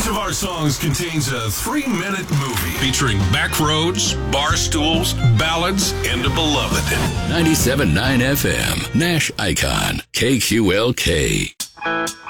Each of our songs contains a 3-minute movie featuring backroads, bar stools, ballads, and a beloved. 97.9 FM, Nash Icon, KQLK.